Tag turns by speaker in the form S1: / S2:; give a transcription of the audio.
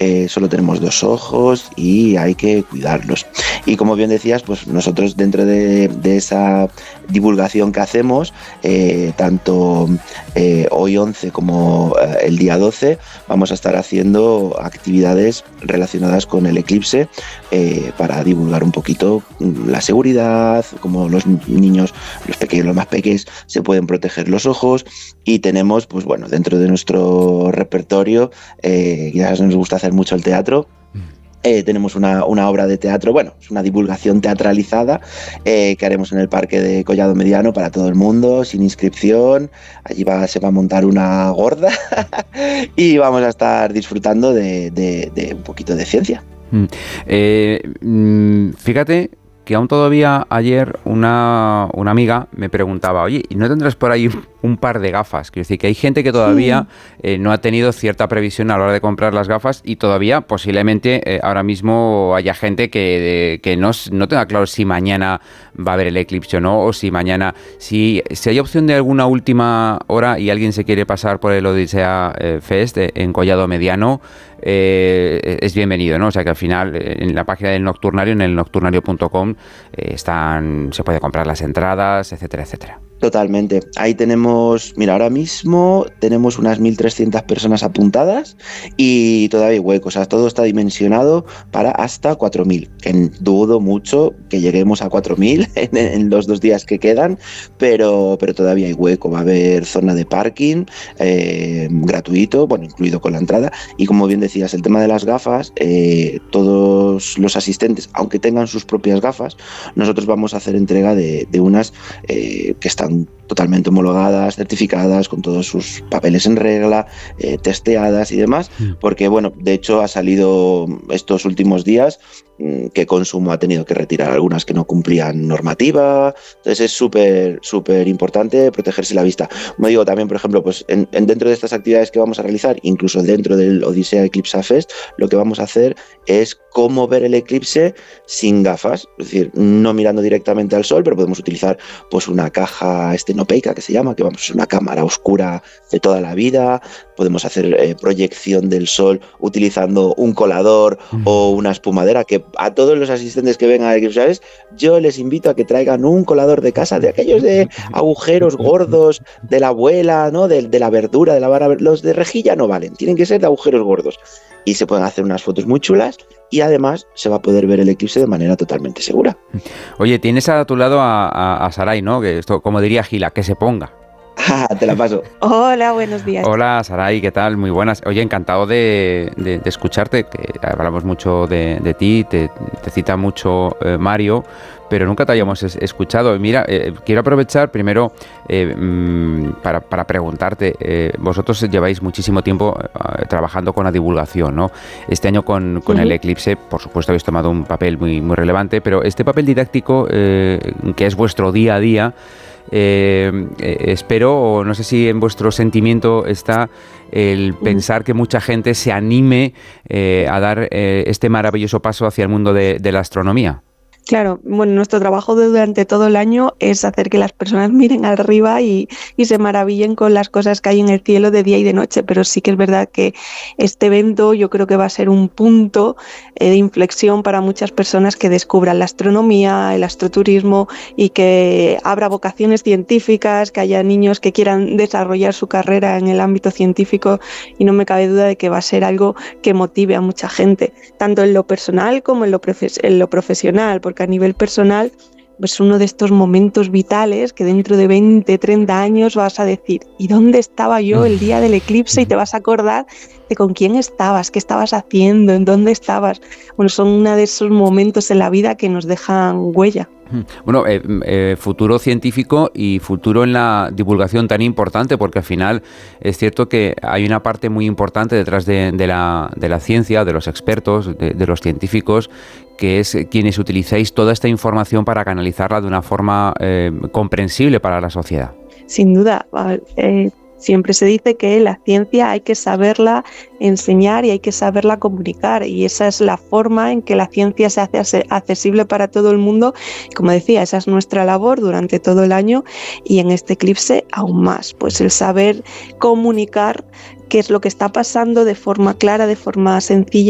S1: solo tenemos 2 ojos y hay que cuidarlos. Y como bien decías, pues nosotros dentro de esa divulgación que hacemos, tanto hoy 11 como el día 12, vamos a estar haciendo actividades relacionadas con el eclipse para divulgar un poquito la seguridad, cómo los niños, los más pequeños, se pueden proteger los ojos. Y tenemos, pues bueno, dentro de nuestro repertorio, ya nos gusta hacer mucho el teatro. Tenemos una obra de teatro, bueno, es una divulgación teatralizada que haremos en el Parque de Collado Mediano para todo el mundo, sin inscripción. Allí se va a montar una gorda y vamos a estar disfrutando de un poquito de ciencia.
S2: Fíjate que aún todavía ayer una amiga me preguntaba, oye, ¿y no tendrás por ahí un par de gafas? Quiero decir que hay gente que todavía no ha tenido cierta previsión a la hora de comprar las gafas y todavía posiblemente ahora mismo haya gente que no tenga claro si mañana va a haber el eclipse o no, o si mañana, si hay opción de alguna última hora y alguien se quiere pasar por el Odisea Fest en Collado Mediano, es bienvenido, ¿no? O sea que al final en la página del Nocturnario, en el nocturnario.com, se puede comprar las entradas, etcétera, etcétera.
S1: Totalmente. Ahí tenemos, mira, ahora mismo tenemos unas 1.300 personas apuntadas y todavía hay huecos. O sea, todo está dimensionado para hasta 4.000. Dudo mucho que lleguemos a 4.000 en los 2 días que quedan, pero todavía hay hueco. Va a haber zona de parking gratuito, bueno, incluido con la entrada. Y como bien decías, el tema de las gafas, todos los asistentes, aunque tengan sus propias gafas, nosotros vamos a hacer entrega de unas que están totalmente homologadas, certificadas, con todos sus papeles en regla, testeadas y demás, porque bueno, de hecho ha salido estos últimos días que Consumo ha tenido que retirar algunas que no cumplían normativa. Entonces es súper importante protegerse la vista. Como digo, también, por ejemplo, pues dentro de estas actividades que vamos a realizar, incluso dentro del Odisea Eclipse Fest, lo que vamos a hacer es cómo ver el eclipse sin gafas, es decir, no mirando directamente al sol, pero podemos utilizar pues una caja estenopeica que se llama, que vamos, es una cámara oscura de toda la vida. Podemos hacer proyección del sol utilizando un colador o una espumadera, que a todos los asistentes que vengan a Eclipse Fest, yo les invito a que traigan un colador de casa, de aquellos de agujeros gordos, de la abuela, ¿no? De la verdura, de la vara. Los de rejilla no valen, tienen que ser de agujeros gordos. Y se pueden hacer unas fotos muy chulas y además se va a poder ver el eclipse de manera totalmente segura.
S2: Oye, tienes a tu lado a Saray, ¿no? Que esto, como diría Gila, que se ponga.
S1: Te la paso.
S3: Hola, buenos días.
S2: Hola, Saray, ¿qué tal? Muy buenas. Oye, encantado de escucharte, que hablamos mucho de ti, te cita mucho Mario, pero nunca te hayamos escuchado. Mira, quiero aprovechar primero para preguntarte, vosotros lleváis muchísimo tiempo trabajando con la divulgación, ¿no? Este año con el eclipse, por supuesto, habéis tomado un papel muy, muy relevante, pero este papel didáctico, que es vuestro día a día, espero, o no sé si en vuestro sentimiento está el pensar que mucha gente se anime a dar este maravilloso paso hacia el mundo de la astronomía.
S3: Claro, bueno, nuestro trabajo durante todo el año es hacer que las personas miren arriba y se maravillen con las cosas que hay en el cielo de día y de noche, pero sí que es verdad que este evento yo creo que va a ser un punto de inflexión para muchas personas que descubran la astronomía, el astroturismo y que abra vocaciones científicas, que haya niños que quieran desarrollar su carrera en el ámbito científico, y no me cabe duda de que va a ser algo que motive a mucha gente, tanto en lo personal como en lo profesional, porque a nivel personal pues uno de estos momentos vitales que dentro de 20, 30 años vas a decir, ¿y dónde estaba yo el día del eclipse? Y te vas a acordar de con quién estabas, qué estabas haciendo, en dónde estabas. Bueno, son uno de esos momentos en la vida que nos dejan huella.
S2: Bueno, futuro científico y futuro en la divulgación tan importante, porque al final es cierto que hay una parte muy importante detrás de la ciencia, de los expertos, de los científicos, que es quienes utilizáis toda esta información para canalizarla de una forma comprensible para la sociedad.
S3: Sin duda, siempre se dice que la ciencia hay que saberla enseñar y hay que saberla comunicar, y esa es la forma en que la ciencia se hace accesible para todo el mundo. Como decía, esa es nuestra labor durante todo el año, y en este eclipse aún más, pues el saber comunicar qué es lo que está pasando de forma clara, de forma sencilla,